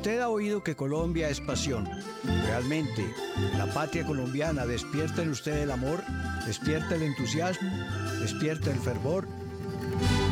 Usted ha oído que Colombia es pasión. Realmente, la patria colombiana despierta en usted el amor, despierta el entusiasmo, despierta el fervor.